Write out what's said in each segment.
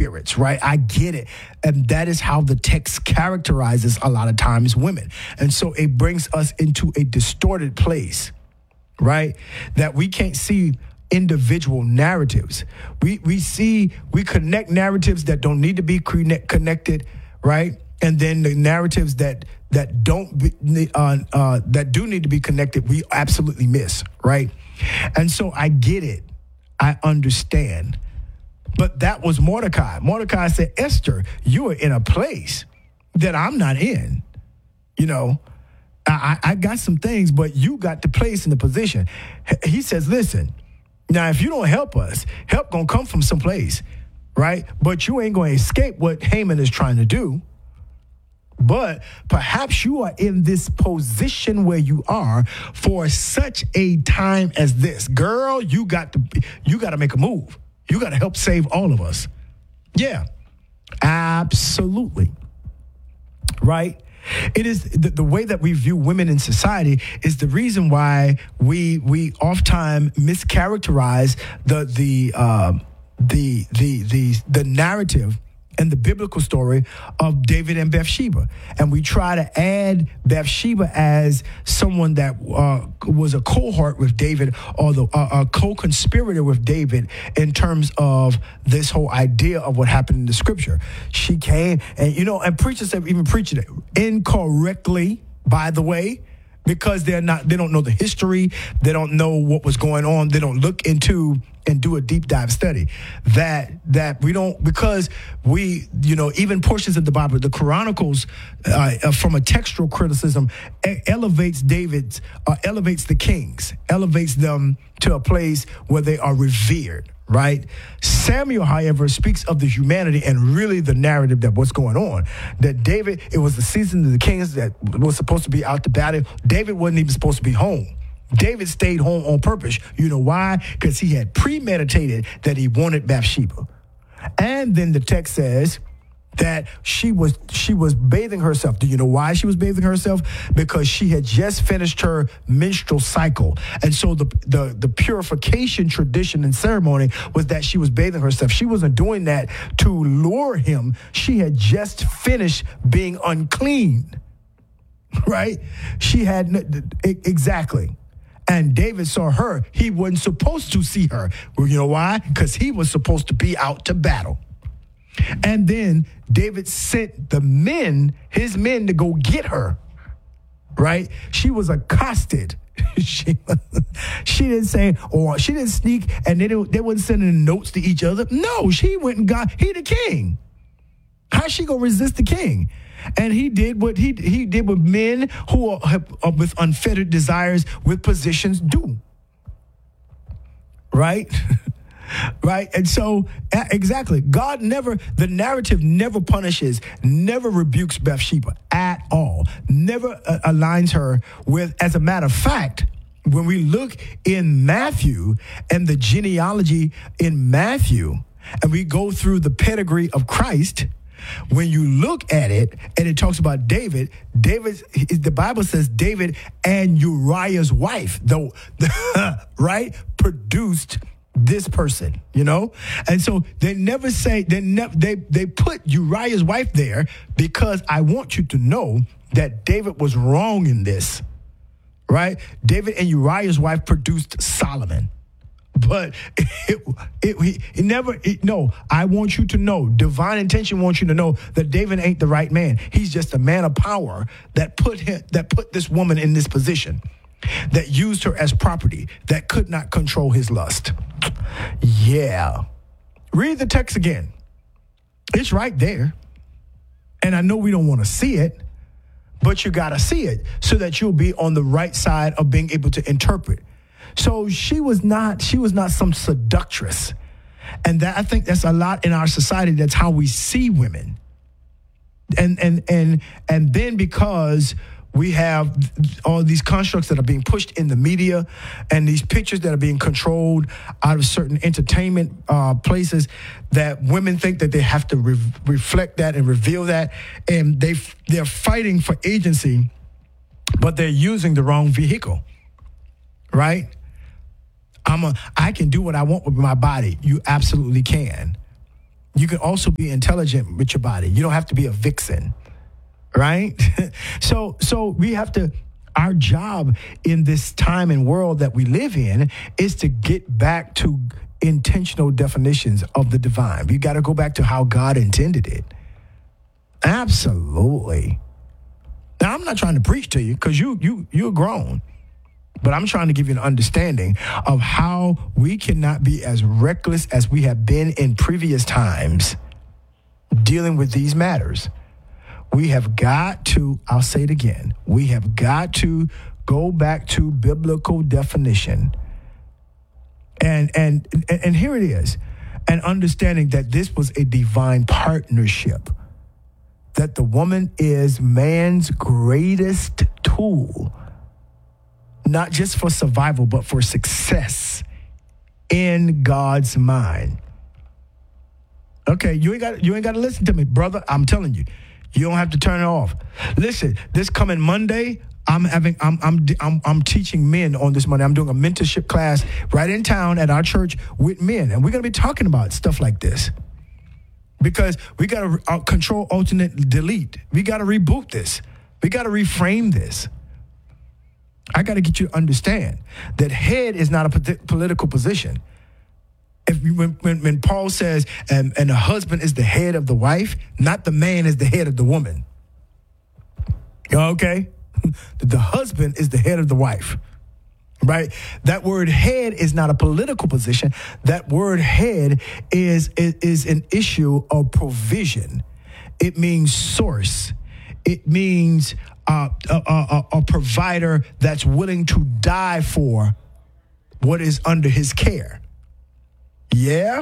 spirits, right? I get it. And that is how the text characterizes a lot of times women. And so it brings us into a distorted place, right? That we can't see individual narratives. We connect narratives that don't need to be connected, right? And then the narratives that do need to be connected, we absolutely miss, right? And so I get it. I understand. But that was Mordecai. Mordecai said, Esther, you are in a place that I'm not in. You know, I got some things, but you got the place and the position. He says, listen, now if you don't help us, help gonna come from someplace, right? But you ain't gonna escape what Haman is trying to do. But perhaps you are in this position where you are for such a time as this. Girl, you got to make a move. You got to help save all of us. Yeah, absolutely. Right? It is the way that we view women in society is the reason why we oftentimes mischaracterize the narrative and the biblical story of David and Bathsheba. And we try to add Bathsheba as someone that was a cohort with David or a co-conspirator with David in terms of this whole idea of what happened in the scripture. She came and preachers have even preached it incorrectly, by the way, because they don't know the history. They don't know what was going on. They don't look into and do a deep dive study that we don't, because we, even portions of the Bible, the Chronicles, from a textual criticism, elevates the kings, elevates them to a place where they are revered, right? Samuel, however, speaks of the humanity and really the narrative that what's going on. That David, it was the season of the kings that was supposed to be out to battle. David wasn't even supposed to be home. David stayed home on purpose. You know why? Because he had premeditated that he wanted Bathsheba. And then the text says that she was bathing herself. Do you know why she was bathing herself? Because she had just finished her menstrual cycle. And so the purification tradition and ceremony was that she was bathing herself. She wasn't doing that to lure him. She had just finished being unclean, right? She had, exactly. And David saw her. He wasn't supposed to see her. Well, you know why? Because he was supposed to be out to battle. And then David sent his men to go get her, right? She was accosted. She didn't say, or she didn't sneak, and they wasn't sending notes to each other. No, she went and he the king. How's she going to resist the king? And he did what he did with men who are with unfettered desires with positions do. Right? Right? And so, exactly. The narrative never punishes, never rebukes Bathsheba at all, never aligns her with, as a matter of fact, when we look in Matthew and the genealogy in Matthew, and we go through the pedigree of Christ, when you look at it and it talks about David, the Bible says David and Uriah's wife, though, right, produced this person, and so they never say they put Uriah's wife there because I want you to know that David was wrong in this, right? David and Uriah's wife produced Solomon. But I want you to know, divine intention wants you to know that David ain't the right man. He's just a man of power that put this woman in this position, that used her as property, that could not control his lust. Yeah. Read the text again. It's right there. And I know we don't want to see it, but you got to see it so that you'll be on the right side of being able to interpret. So she was not some seductress. And that, I think that's a lot in our society. That's how we see women. And then because we have all these constructs that are being pushed in the media and these pictures that are being controlled out of certain entertainment places, that women think that they have to reflect that and reveal that. And they're fighting for agency, but they're using the wrong vehicle, right? I can do what I want with my body. You absolutely can. You can also be intelligent with your body. You don't have to be a vixen, right? So we have to, our job in this time and world that we live in is to get back to intentional definitions of the divine. We got to go back to how God intended it. Absolutely. Now, I'm not trying to preach to you because you're grown. But I'm trying to give you an understanding of how we cannot be as reckless as we have been in previous times dealing with these matters. We have got to, I'll say it again, we have got to go back to biblical definition. And here it is, an understanding that this was a divine partnership, that the woman is man's greatest tool, not just for survival, but for success in God's mind. Okay, you ain't got to listen to me, brother. I'm telling you, you don't have to turn it off. Listen, this coming Monday, I'm teaching men on this Monday. I'm doing a mentorship class right in town at our church with men, and we're gonna be talking about stuff like this because we got to control, alternate, delete. We got to reboot this. We got to reframe this. I got to get you to understand that head is not a political position. When Paul says, and the husband is the head of the wife, not the man is the head of the woman. Okay? The husband is the head of the wife, right? That word head is not a political position. That word head is an issue of provision. It means source. It means a provider that's willing to die for what is under his care. Yeah.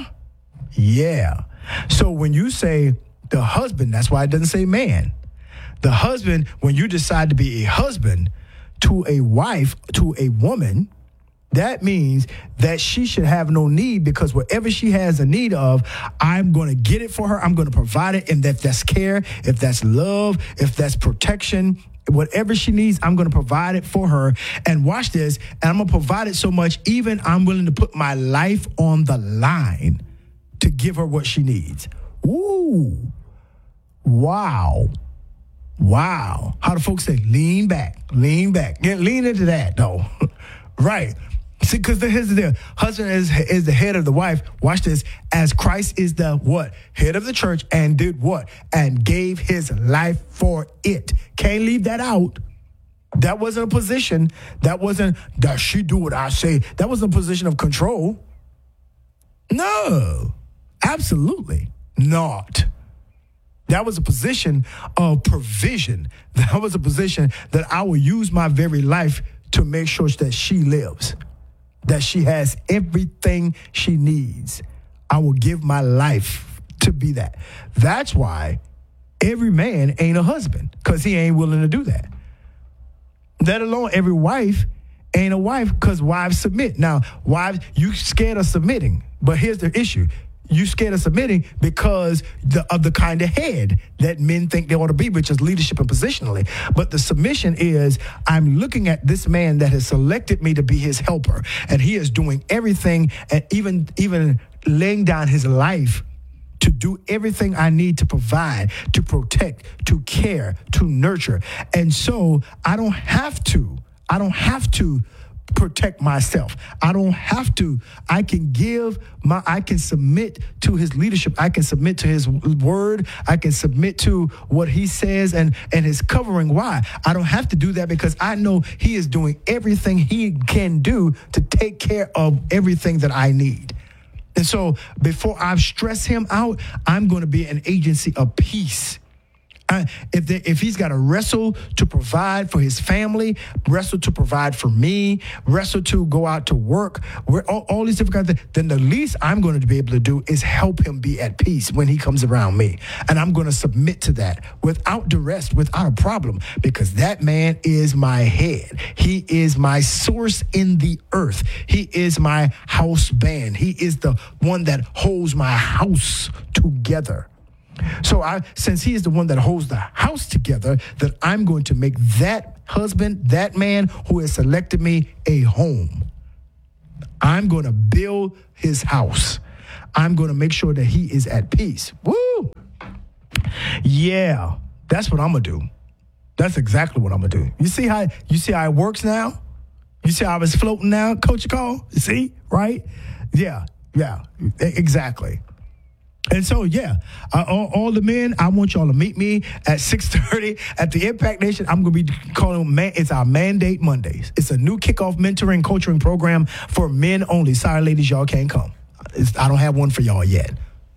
So when you say the husband, that's why it doesn't say man. The husband, when you decide to be a husband to a wife, to a woman, that means that she should have no need, because whatever she has a need of, I'm going to get it for her. I'm going to provide it. And if that's care, if that's love, if that's protection, whatever she needs, I'm going to provide it for her. And watch this. And I'm going to provide it so much, even I'm willing to put my life on the line to give her what she needs. Ooh. Wow. How do folks say? Lean back. Yeah, lean into that, though. Right. See, because here's the deal. Husband is the head of the wife. Watch this. As Christ is the what? Head of the church, and did what? And gave his life for it. Can't leave that out. That wasn't a position. That wasn't, does she do what I say? That wasn't a position of control. No, absolutely not. That was a position of provision. That was a position that I will use my very life to make sure that she lives, that she has everything she needs. I will give my life to be that. That's why every man ain't a husband, because he ain't willing to do that. Let alone every wife ain't a wife, because wives submit. Now, wives, you scared of submitting, but here's the issue. You scared of submitting because of the kind of head that men think they ought to be, which is leadership and positionally. But the submission is, I'm looking at this man that has selected me to be his helper, and he is doing everything, and even laying down his life to do everything I need to provide, to protect, to care, to nurture. And so I don't have to protect myself. I don't have to. I can submit to his leadership. I can submit to his word. I can submit to what he says and his covering. Why? I don't have to do that, because I know he is doing everything he can do to take care of everything that I need. And so before I stress him out, I'm going to be an agency of peace. If he's got to wrestle to provide for his family, wrestle to provide for me, wrestle to go out to work, all these different kinds of things, then the least I'm going to be able to do is help him be at peace when he comes around me. And I'm going to submit to that without duress, without a problem, because that man is my head. He is my source in the earth. He is my house band. He is the one that holds my house together. So since he is the one that holds the house together, that I'm going to make that husband, that man who has selected me, a home. I'm going to build his house. I'm going to make sure that he is at peace. Woo! Yeah, that's what I'm going to do. That's exactly what I'm going to do. You see how it works now? You see how it's floating now, Coach Call? You see? Right? Yeah, exactly. And so, all the men, I want y'all to meet me at 6:30 at the Impact Nation. I'm going to be calling it's our Mandate Mondays. It's a new kickoff mentoring, coaching program for men only. Sorry, ladies, y'all can't come. I don't have one for y'all yet.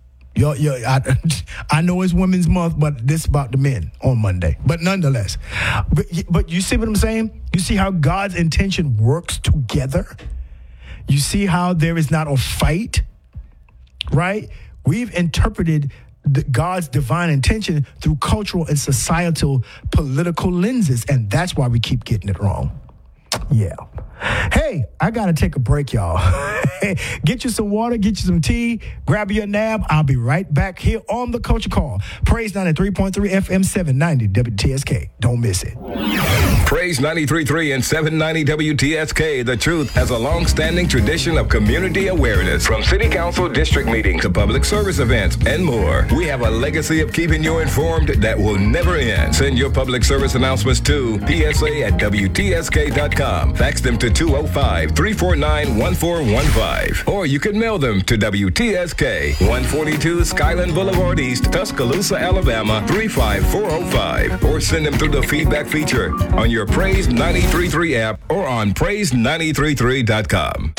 I know it's Women's Month, but this is about the men on Monday. But nonetheless, but you see what I'm saying? You see how God's intention works together? You see how there is not a fight, right? We've interpreted God's divine intention through cultural and societal political lenses, and that's why we keep getting it wrong. Yeah. Hey, I got to take a break, y'all. Get you some water, get you some tea, grab your nap. I'll be right back here on the Culture Call. Praise 93.3 FM 790 WTSK. Don't miss it. Praise 93.3 and 790 WTSK. The Truth has a long-standing tradition of community awareness, from city council district meetings to public service events and more. We have a legacy of keeping you informed that will never end. Send your public service announcements to psa@wtsk.com. Fax them to 205-349-1415. Or you can mail them to WTSK, 142 Skyland Boulevard East, Tuscaloosa, Alabama, 35405. Or send them through the feedback feature on your Praise 93.3 app or on praise933.com.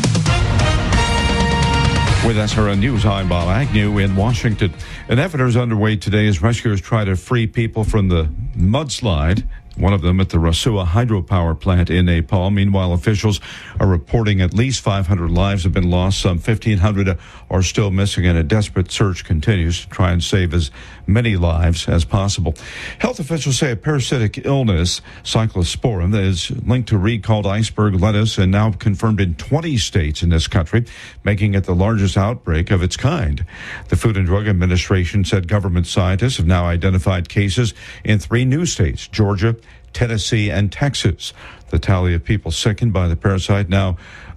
With SRN News, I'm Bob Agnew in Washington. An effort is underway today as rescuers try to free people from the mudslide, one of them at the Rasua hydropower plant in Nepal. Meanwhile, officials are reporting at least 500 lives have been lost. Some 1,500 are still missing, and a desperate search continues to try and save as many lives as possible. Health officials say a parasitic illness, cyclosporin, is linked to recalled iceberg lettuce and now confirmed in 20 states in this country, making it the largest outbreak of its kind. The Food and Drug Administration said government scientists have now identified cases in 3 new states, Georgia, Tennessee, and Texas. The tally of people sickened by the parasite now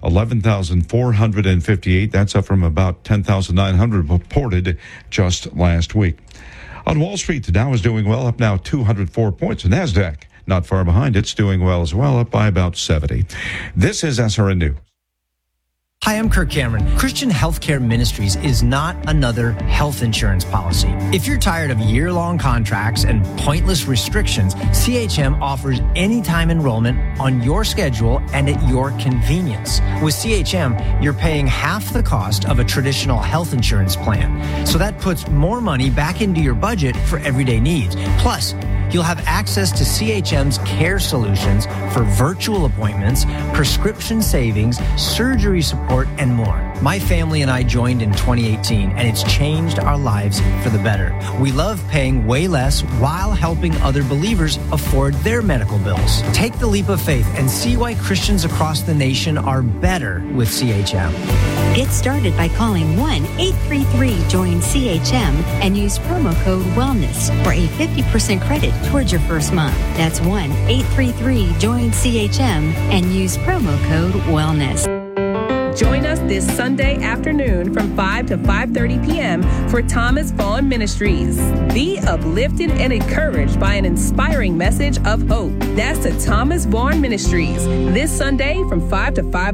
11,458. That's up from about 10,900 reported just last week. On Wall Street, the Dow is doing well, up now 204 points. The NASDAQ, not far behind, it's doing well as well, up by about 70. This is SRN News. Hi, I'm Kirk Cameron. Christian Healthcare Ministries is not another health insurance policy. If you're tired of year-long contracts and pointless restrictions, CHM offers anytime enrollment on your schedule and at your convenience. With CHM, you're paying half the cost of a traditional health insurance plan. So that puts more money back into your budget for everyday needs. Plus, you'll have access to CHM's care solutions for virtual appointments, prescription savings, surgery support, and more. My family and I joined in 2018, and it's changed our lives for the better. We love paying way less while helping other believers afford their medical bills. Take the leap of faith and see why Christians across the nation are better with CHM. Get started by calling 1-833-JOIN-CHM and use promo code WELLNESS for a 50% credit towards your first month. That's 1-833-JOIN-CHM and use promo code WELLNESS. Join us this Sunday afternoon from 5 to 5:30 p.m. for Thomas Vaughn Ministries. Be uplifted and encouraged by an inspiring message of hope. That's the Thomas Vaughn Ministries this Sunday from 5 to 5:30.